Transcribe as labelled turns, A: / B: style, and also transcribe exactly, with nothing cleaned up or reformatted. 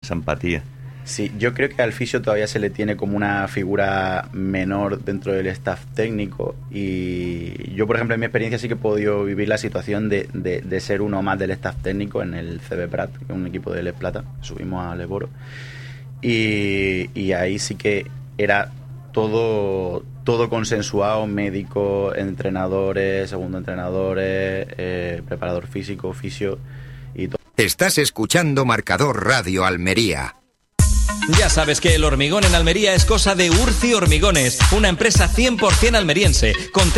A: esa empatía.
B: Sí, yo creo que al fisio todavía se le tiene como una figura menor dentro del staff técnico, y yo, por ejemplo, en mi experiencia sí que he podido vivir la situación de, de, de ser uno más del staff técnico en el C B Prat, que es un equipo de Les Plata, subimos a Leboro, y, y ahí sí que era todo, todo consensuado, médicos, entrenadores, segundo entrenadores, eh, preparador físico, fisio y todo.
C: Estás escuchando Marcador Radio Almería.
D: Ya sabes que el hormigón en Almería es cosa de Urci Hormigones, una empresa cien por ciento almeriense, con